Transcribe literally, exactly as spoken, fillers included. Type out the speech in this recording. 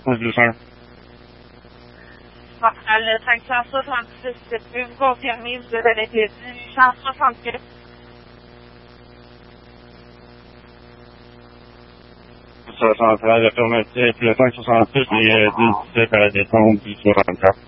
plus un. Parfait, le cinq cent soixante-six, c'est-vous confirmer, vous avez été dit cent soixante-quatre. soixante-treize affirmatif, le cinq cent soixante-six et euh, dix-sept à la défense du soixante-quatre.